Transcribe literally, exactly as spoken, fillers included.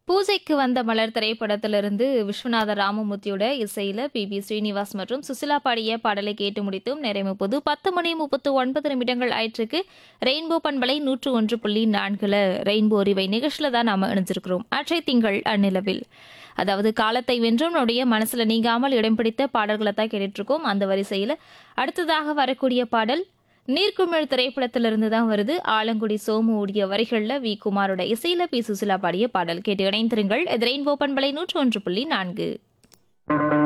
பூஜைக்கு வந்த மலர் திரைப்படத்திலிருந்து விஸ்வநாத ராமமூர்த்தியோட இசையில பி பி ஸ்ரீனிவாஸ் மற்றும் சுசிலா பாடிய பாடலை கேட்டு முடித்தும் நேரம் இப்போது பத்து மணி முப்பத்து ஒன்பது நிமிடங்கள் ஆயிற்றுக்கு ரெயின்போ பண்பலை நூற்று ஒன்று புள்ளி நான்குல ரெயின்போ அறிவை நிகழ்ச்சியில தான் நாம இணைஞ்சிருக்கிறோம். அற்றை திங்கள் அந்நிலவில், அதாவது காலத்தை வென்றும் நம்முடைய மனசுல நீங்காமல் இடம் பிடித்த பாடல்களை தான் கேட்டுட்டு இருக்கோம். அந்த வரிசையில அடுத்ததாக வரக்கூடிய பாடல் நீர்க்குமிழ் திரைப்படத்திலிருந்து தான் வருது. ஆலங்குடி சோமு ஓடிய வரிகள்ல வி குமாரோட இசையில பி சுசிலா பாடிய பாடல் கேட்டு இணைந்திருங்கள். இது ரெயின்போ பண்பலை நூற்று ஒன்று புள்ளி நான்கு.